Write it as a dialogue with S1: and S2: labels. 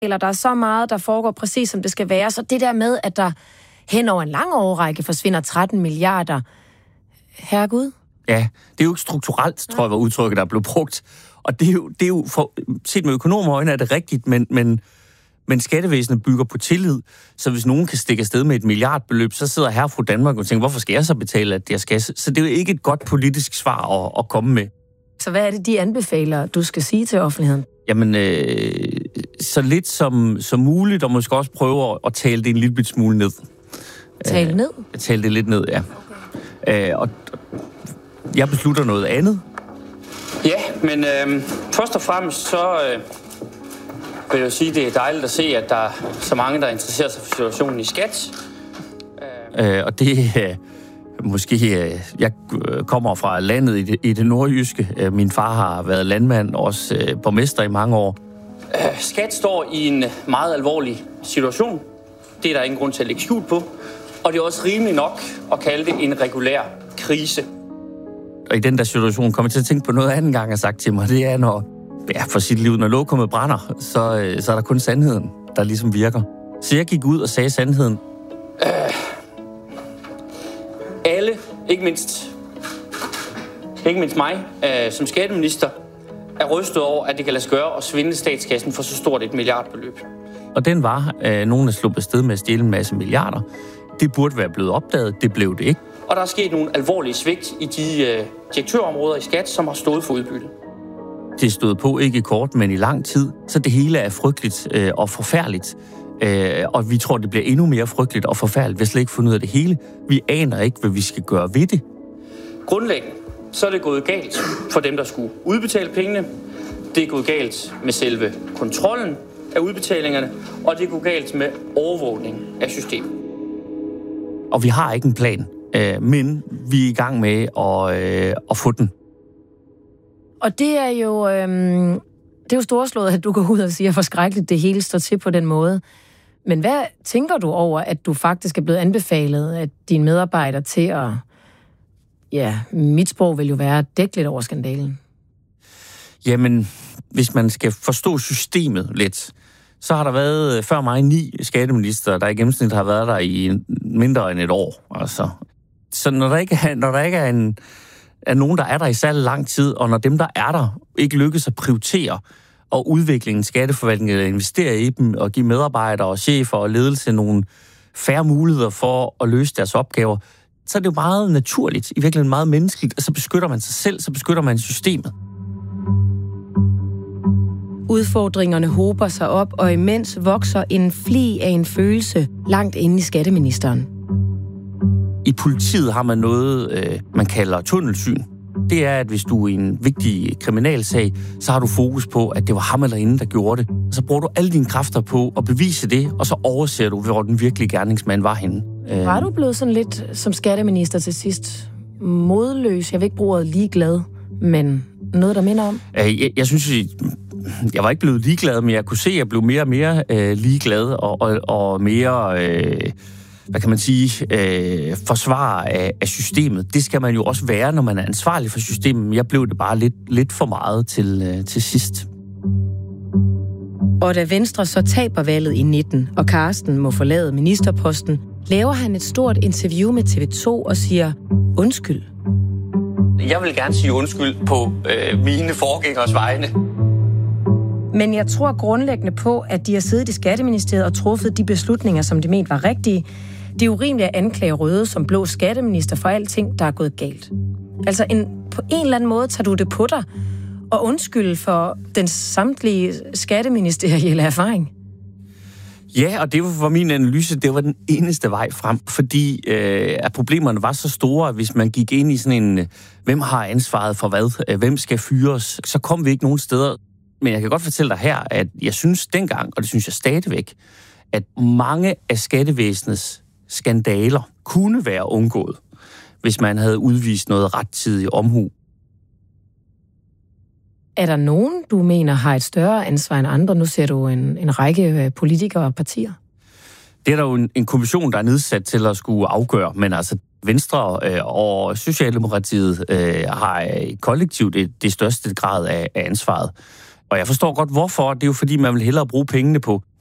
S1: eller der er så meget, der foregår præcis, som det skal være. Så det der med, at der hen over en lang årrække forsvinder 13 milliarder. Herregud.
S2: Ja, det er jo ikke strukturelt, tror jeg, var udtrykket, der blev brugt. Og det er jo for, set med økonomøjne er det rigtigt, men skattevæsenet bygger på tillid. Så hvis nogen kan stikke afsted med et milliardbeløb, så sidder her fra Danmark og tænker, hvorfor skal jeg så betale, at jeg skal? Så det er jo ikke et godt politisk svar at komme med.
S1: Så hvad er det, de anbefaler, du skal sige til offentligheden?
S2: Jamen, så lidt som muligt, og måske også prøve at tale det en lille smule ned.
S1: Tale ned?
S2: Tale det lidt ned, ja. Og jeg beslutter noget andet.
S3: Ja, men først og fremmest så vil jeg jo sige, at det er dejligt at se, at der er så mange, der interesserer sig for situationen i Skat.
S2: Og det måske... Jeg kommer fra landet i det nordjyske. Min far har været landmand, også borgmester i mange år.
S3: Skat står i en meget alvorlig situation. Det er der ingen grund til at lægge skjul på. Og det er også rimeligt nok at kalde det en regulær krise.
S2: Og i den der situation kommer jeg til at tænke på noget anden gang, har sagt til mig. Det er, for sit liv, når lokummet brænder, så er der kun sandheden, der ligesom virker. Så jeg gik ud og sagde sandheden.
S3: Alle, ikke mindst mig, som skatteminister, er rystet over, at det kan lade sig gøre at svindle statskassen for så stort et milliardbeløb.
S2: Og den var, nogen er sluppet afsted med at stjæle en masse milliarder. Det burde være blevet opdaget, det blev det ikke.
S3: Og der er sket nogle alvorlige svigt i de direktørområder i Skat, som har stået for udbytte.
S2: Det stod på ikke i kort, men i lang tid. Så det hele er frygteligt og forfærdeligt. Og vi tror, det bliver endnu mere frygteligt og forfærdeligt. Vi har slet ikke fundet ud af det hele. Vi aner ikke, hvad vi skal gøre ved det.
S3: Grundlæggende, så er det gået galt for dem, der skulle udbetale pengene. Det er gået galt med selve kontrollen af udbetalingerne. Og det er gået galt med overvågning af systemet.
S2: Og vi har ikke en plan, men vi er i gang med at få den.
S1: Og det er jo storslået, at du går ud og siger, hvor skrækkeligt det hele står til på den måde. Men hvad tænker du over, at du faktisk er blevet anbefalet af dine medarbejdere til at, mit sprog vil jo være at dække lidt over skandalen?
S2: Jamen, hvis man skal forstå systemet lidt, så har der været før mig 9 skatteminister, der i gennemsnit har været der i mindre end et år. Altså. Så når der ikke er nogen, der er der i særlig lang tid, og når dem, der er der, ikke lykkes at prioritere og udvikle en skatteforvaltning, eller investere i dem, og give medarbejdere og chefer og ledelse nogle færre muligheder for at løse deres opgaver, så er det jo meget naturligt, i virkeligheden meget menneskeligt, og så beskytter man sig selv, så beskytter man systemet.
S1: Udfordringerne hober sig op, og imens vokser en fli af en følelse langt inde i skatteministeren.
S2: I politiet har man noget, man kalder tunnelsyn. Det er, at hvis du er i en vigtig kriminalsag, så har du fokus på, at det var ham eller hende, der gjorde det. Så bruger du alle dine kræfter på at bevise det, og så overser du, hvor den virkelige gerningsmand var henne.
S1: Var du blevet sådan lidt som skatteminister til sidst modløs? Jeg vil ikke bruge ordet ligeglad, men noget, der minder om?
S2: Jeg synes, jeg var ikke blevet ligeglad, men jeg kunne se, at jeg blev mere og mere ligeglad og mere... hvad kan man sige, forsvar af systemet. Det skal man jo også være, når man er ansvarlig for systemet. Jeg blev det bare lidt for meget til sidst.
S1: Og da Venstre så taber valget i 19, og Carsten må forlade ministerposten, laver han et stort interview med TV2 og siger undskyld.
S3: Jeg vil gerne sige undskyld på mine forgængers vegne.
S1: Men jeg tror grundlæggende på, at de har siddet i Skatteministeriet og truffet de beslutninger, som de mente var rigtige. Det er urimeligt at anklage Røde som blå skatteminister for alting, der er gået galt. Altså på en eller anden måde tager du det på dig og undskylde for den samtlige skatteministerielle erfaring.
S2: Ja, og det var for min analyse, det var den eneste vej frem, fordi at problemerne var så store, at hvis man gik ind i sådan en, hvem har ansvaret for hvad, hvem skal fyres, så kom vi ikke nogen steder. Men jeg kan godt fortælle dig her, at jeg synes dengang, og det synes jeg stadigvæk, at mange af skattevæsenets skandaler kunne være undgået, hvis man havde udvist noget rettidig omhu.
S1: Er der nogen, du mener, har et større ansvar end andre? Nu ser du en række politikere og partier.
S2: Det er der jo en kommission, der er nedsat til at skulle afgøre, men altså Venstre og Socialdemokratiet har kollektivt det største grad af ansvaret. Og jeg forstår godt, hvorfor. Det er jo fordi, man vil hellere bruge pengene på